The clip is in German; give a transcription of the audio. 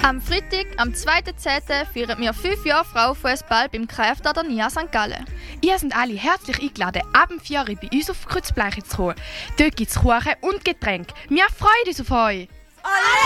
Am Freitag, am 2.10. feiern wir 5 Jahre Frauenfußball beim KF Tadernia St. Gallen. Ihr seid alle herzlich eingeladen, ab dem 4 Uhr bei uns auf Kreuzbleiche zu kommen. Dort gibt es Kuchen und Getränke. Wir freuen uns auf euch! Alle!